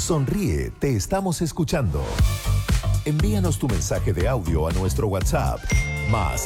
Sonríe, te estamos escuchando. Envíanos tu mensaje de audio a nuestro WhatsApp. Más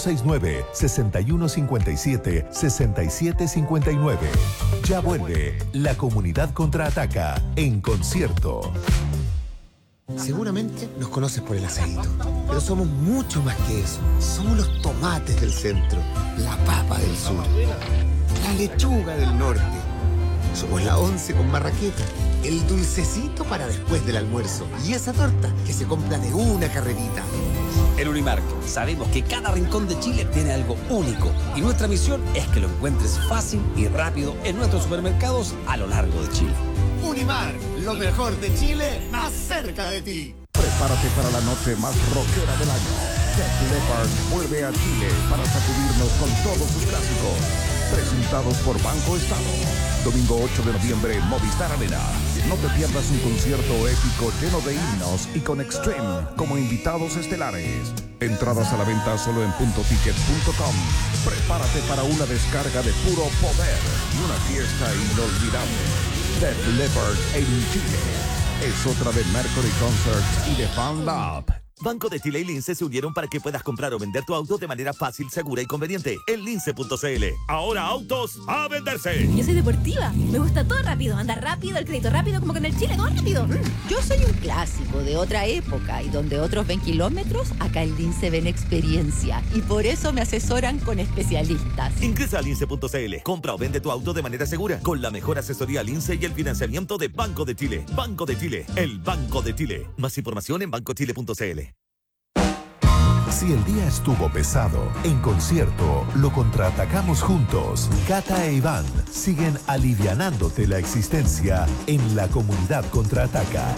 569-6157-6759. Ya vuelve La Comunidad Contraataca en concierto. Seguramente nos conoces por el asadito, pero somos mucho más que eso. Somos los tomates del centro, la papa del sur, la lechuga del norte. Somos la once con marraqueta, el dulcecito para después del almuerzo y esa torta que se compra de una carrerita. En Unimark sabemos que cada rincón de Chile tiene algo único y nuestra misión es que lo encuentres fácil y rápido en nuestros supermercados a lo largo de Chile. Unimark, lo mejor de Chile, más cerca de ti. Prepárate para la noche más rockera del año. Def Leppard vuelve a Chile para sacudirnos con todos sus clásicos. Presentados por Banco Estado. Domingo 8 de noviembre en Movistar Arena. No te pierdas un concierto épico lleno de himnos y con Extreme como invitados estelares. Entradas a la venta solo en puntoticket.com. Prepárate para una descarga de puro poder y una fiesta inolvidable. Def Leppard en Chile. Es otra de Mercury Concerts y de Fan Lab. Banco de Chile y Lince se unieron para que puedas comprar o vender tu auto de manera fácil, segura y conveniente en lince.cl. Ahora autos a venderse. Yo soy deportiva, me gusta todo rápido, andar rápido, el crédito rápido, como que en el Chile todo rápido. Yo soy un clásico de otra época y donde otros ven kilómetros, acá en Lince ven experiencia y por eso me asesoran con especialistas. Ingresa a lince.cl, compra o vende tu auto de manera segura con la mejor asesoría Lince y el financiamiento de Banco de Chile. Banco de Chile, el Banco de Chile. Más información en bancochile.cl. Si el día estuvo pesado, en concierto lo contraatacamos juntos. Cata e Iván siguen alivianándote la existencia en La Comunidad Contraataca.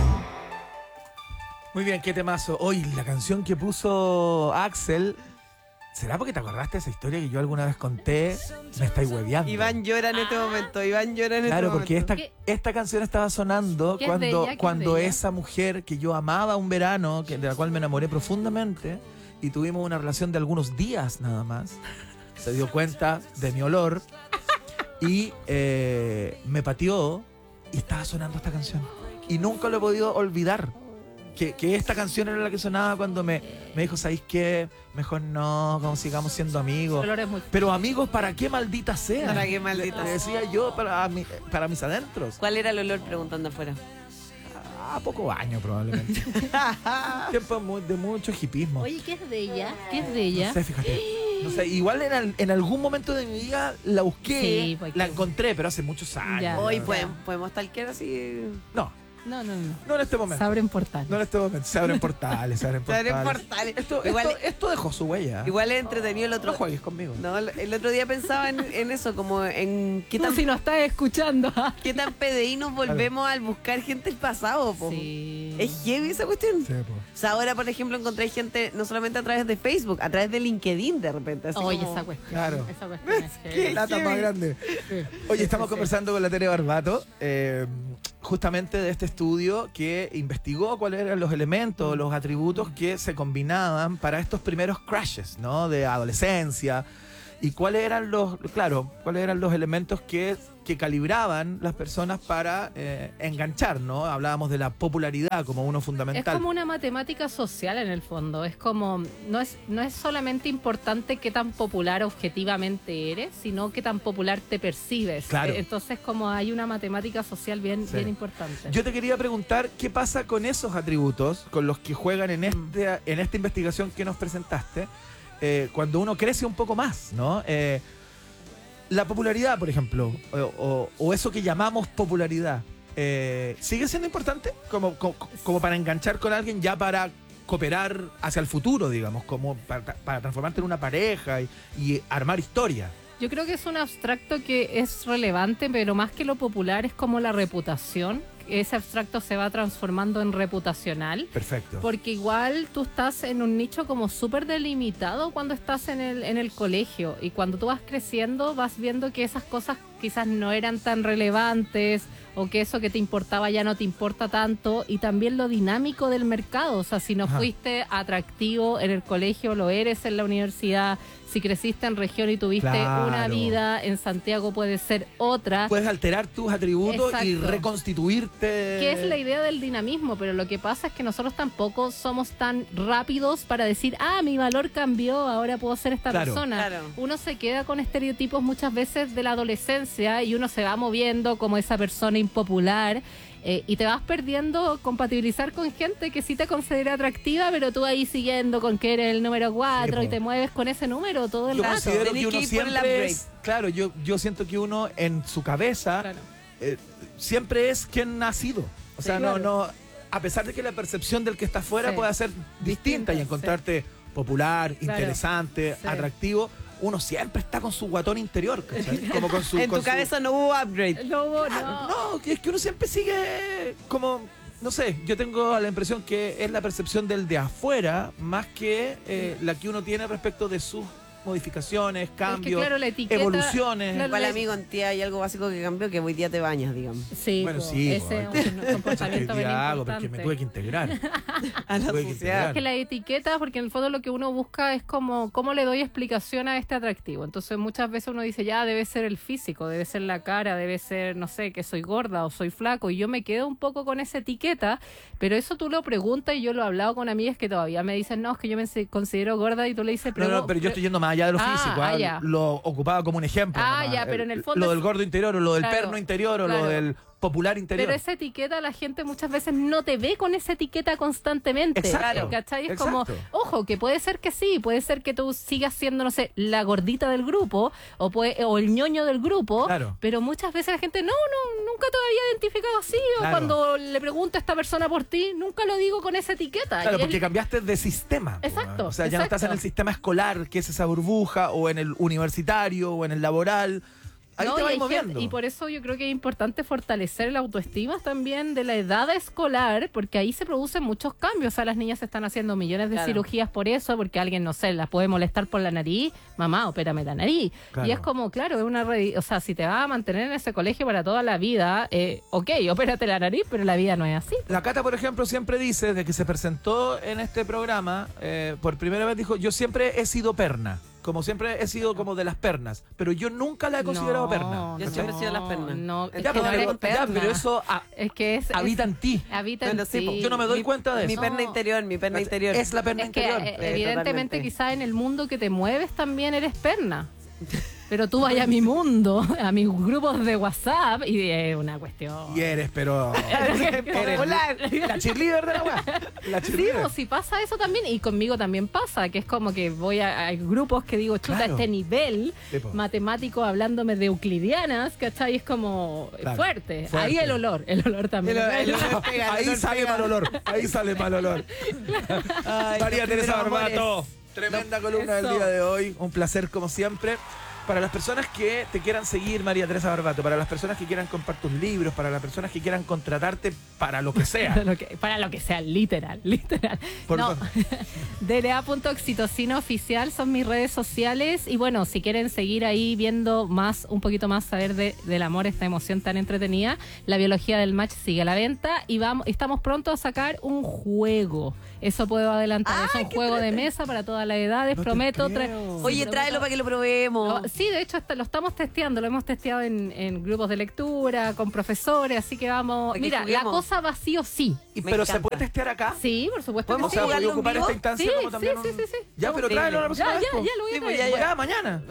Muy bien, qué temazo. Hoy la canción que puso Axel, ¿será porque te acordaste de esa historia que yo alguna vez conté? Me estáis hueveando. Iván llora en este momento, Iván llora en este momento. Claro, porque esta canción estaba sonando cuando esa mujer que yo amaba un verano, de la cual me enamoré profundamente, y tuvimos una relación de algunos días nada más, se dio cuenta de mi olor y me pateó y estaba sonando esta canción. Y nunca lo he podido olvidar. Que esta canción era la que sonaba cuando me dijo, ¿sabéis qué? Mejor no, como sigamos siendo amigos. Pero amigos, ¿para qué maldita sea? ¿Para qué maldita sea? Le decía yo para mis adentros. ¿Cuál era el olor preguntando afuera? A poco baño probablemente. Tiempo de mucho hipismo. Oye, ¿qué es de ella? ¿Qué es de ella? No sé, fíjate. No sé, igual en algún momento de mi vida la busqué, sí, la encontré, pero hace muchos años. Hoy podemos talquear así. No en este momento. Se abren portales. No en este momento. Se abren portales. Esto dejó su huella. Igual es entretenido el otro. No juegues conmigo. No, el otro día pensaba en eso, como en qué tan. Si nos estás escuchando. ¿Qué tan PDI nos volvemos al buscar gente del pasado, po? Sí. Es heavy esa cuestión. Sí, po. O sea, ahora, por ejemplo, encontré gente no solamente a través de Facebook, a través de LinkedIn de repente. Así Oye, como... esa cuestión. Claro. Esa cuestión es Qué lata más grande. Oye, estamos conversando con la Tere Barbato, justamente de este estudio que investigó cuáles eran los elementos, los atributos que se combinaban para estos primeros crashes, ¿no? De adolescencia. Y cuáles eran los elementos que calibraban las personas para enganchar, ¿no? Hablábamos de la popularidad como uno fundamental. Es como una matemática social en el fondo. Es como, no es solamente importante qué tan popular objetivamente eres, sino qué tan popular te percibes. Claro. Entonces, como hay una matemática social bien importante. Yo te quería preguntar, ¿qué pasa con esos atributos, con los que juegan en esta investigación que nos presentaste? Cuando uno crece un poco más, ¿no? La popularidad, por ejemplo, o eso que llamamos popularidad, ¿sigue siendo importante como para enganchar con alguien, ya para cooperar hacia el futuro, digamos, como para transformarte en una pareja y armar historia? Yo creo que es un abstracto que es relevante, pero más que lo popular es como la reputación. Ese abstracto se va transformando en reputacional. Perfecto. Porque igual tú estás en un nicho como súper delimitado cuando estás en el colegio. Y cuando tú vas creciendo vas viendo que esas cosas quizás no eran tan relevantes, o que eso que te importaba ya no te importa tanto. Y también lo dinámico del mercado. O sea, si no fuiste atractivo en el colegio, lo eres en la universidad. Si creciste en región y tuviste una vida, en Santiago puede ser otra. Puedes alterar tus atributos. Exacto. Y reconstituirte sentirte... Que es la idea del dinamismo, pero lo que pasa es que nosotros tampoco somos tan rápidos para decir, mi valor cambió, ahora puedo ser esta persona. Claro. Uno se queda con estereotipos muchas veces de la adolescencia y uno se va moviendo como esa persona impopular. Y te vas perdiendo compatibilizar con gente que sí te considera atractiva, pero tú ahí siguiendo con que eres el número 4 y te mueves con ese número todo el rato. Yo considero que uno siempre es... Claro, yo siento que uno en su cabeza siempre es quien ha sido. O sea, no, a pesar de que la percepción del que está afuera pueda ser distinta y encontrarte popular, interesante, atractivo, uno siempre está con su guatón interior, ¿cachai? Como con su, en tu cabeza no hubo upgrade. No, es que uno siempre sigue como, no sé, yo tengo la impresión que es la percepción del de afuera más que la que uno tiene respecto de sus modificaciones, cambios, la etiqueta, evoluciones. Igual, amigo, en ti hay algo básico que cambió, que hoy día te bañas, digamos. Sí, bueno, sí, ese es un comportamiento bien importante. Porque me tuve que integrar. A la sociedad. Es que la etiqueta, porque en el fondo lo que uno busca es como cómo le doy explicación a este atractivo. Entonces muchas veces uno dice, ya debe ser el físico, debe ser la cara, debe ser, no sé, que soy gorda o soy flaco, y yo me quedo un poco con esa etiqueta, pero eso tú lo preguntas, y yo lo he hablado con amigas que todavía me dicen, no, es que yo me considero gorda, y tú le dices, pero yo estoy yendo más allá de lo físico, lo ocupaba como un ejemplo. Pero en el fondo lo del gordo interior, o lo del perno interior, o lo del popular interior. Pero esa etiqueta, la gente muchas veces no te ve con esa etiqueta constantemente. Exacto. ¿Cachai? Es como, ojo, que puede ser que sí, puede ser que tú sigas siendo, no sé, la gordita del grupo, o el ñoño del grupo, pero muchas veces la gente, nunca te había identificado así, o cuando le pregunto a esta persona por ti, nunca lo digo con esa etiqueta. Claro, porque cambiaste de sistema. Exacto. O sea, ya no estás en el sistema escolar, que es esa burbuja, o en el universitario, o en el laboral. Ahí te vas moviendo. Y por eso yo creo que es importante fortalecer la autoestima también de la edad escolar, porque ahí se producen muchos cambios. O sea, las niñas se están haciendo millones de cirugías por eso, porque alguien, no sé, las puede molestar por la nariz. Mamá, opérame la nariz. Y es como, claro, es una o sea, si te vas a mantener en ese colegio para toda la vida, opérate la nariz, pero la vida no es así. La Cata, por ejemplo, siempre dice, desde que se presentó en este programa, por primera vez dijo, yo siempre he sido perna. Como siempre he sido como de las pernas, pero yo nunca la he considerado perna. Yo siempre he sido de las pernas. No, pero eso habita en ti. Habita en ti. Yo no me doy cuenta de eso. Mi perna interior. Es la perna interior. Evidentemente, quizás en el mundo que te mueves también eres perna. Pero tú vayas a mi mundo, a mis grupos de WhatsApp, y es una cuestión. Y eres la cheerleader de la weá. Sí, si pasa eso también, y conmigo también pasa, que es como que voy a grupos que digo, chuta, este nivel matemático hablándome de euclidianas, ¿cachai? Es como fuerte. Ahí el olor también. Ahí sale mal olor. María Teresa Barbato. Tremenda columna del día de hoy. Un placer como siempre. Para las personas que te quieran seguir, María Teresa Barbato, para las personas que quieran comprar tus libros, para las personas que quieran contratarte para lo que sea. para lo que sea, literal. DNA.oxitocina oficial son mis redes sociales. Y bueno, si quieren seguir ahí viendo un poquito más, saber del amor, esta emoción tan entretenida, La biología del match sigue a la venta. Y estamos pronto a sacar un juego. Eso puedo adelantar. Es un juego de mesa para todas las edades. Prometo. Oye, tráelo para que lo probemos. Sí, de hecho lo estamos testeando, lo hemos testeado en grupos de lectura, con profesores, así que vamos... Mira, juguemos. La cosa va sí o sí. ¿Pero se puede testear acá? Sí, por supuesto. ¿Podemos ocupar esta instancia como también? Sí. Ya, pero tráelo la próxima vez. Ya lo voy a traer. Ya, mañana.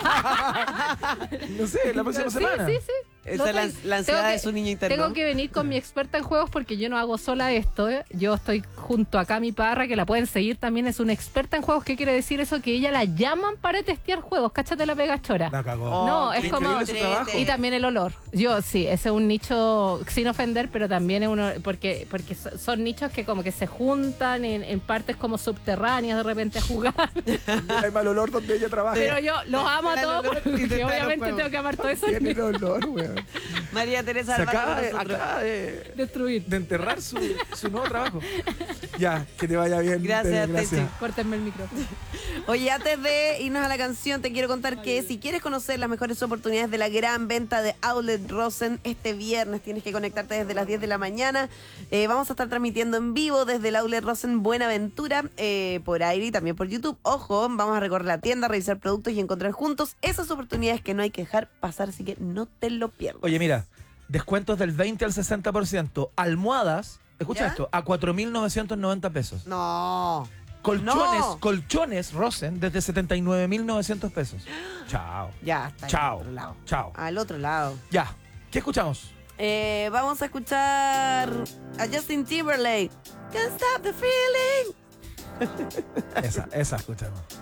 No sé, la próxima semana. Sí. Esa es la ansiedad de su niño interno. Tengo que venir con mi experta en juegos, porque yo no hago sola esto. Yo estoy junto a Cami Parra, que la pueden seguir también, es una experta en juegos. ¿Qué quiere decir eso? Que ella la llaman para testear juegos. Cáchate la pega chora. La cagó. No, es como... Y también el olor. Yo sí, ese es un nicho, sin ofender, pero también es uno, porque son nichos que como que se juntan en partes como subterráneas de repente a jugar. Hay mal olor donde ella trabaja. Pero yo los amo a todos, porque obviamente tengo que amar todo eso. Tiene el olor, weón. María Teresa acaba de destruir, de enterrar su nuevo trabajo. Ya, que te vaya bien. Gracias. Córtenme el micrófono. Oye, antes de irnos a la canción, te quiero contar que si quieres conocer las mejores oportunidades de la gran venta de Outlet Rosen, este viernes tienes que conectarte desde las 10 de la mañana. Vamos a estar transmitiendo en vivo desde el Outlet Rosen Buenaventura, por aire y también por YouTube. Ojo, vamos a recorrer la tienda, revisar productos y encontrar juntos esas oportunidades que no hay que dejar pasar, así que no te lo pierdas. Oye, mira, descuentos del 20 al 60%. Almohadas, escucha esto, a 4.990 pesos. No. Colchones Rosen desde 79.900 pesos. Chao. Ya, está. Chao. Al otro lado. Chao. Al otro lado. Ya. ¿Qué escuchamos? Vamos a escuchar a Justin Timberlake. Can't stop the feeling. Esa escuchamos.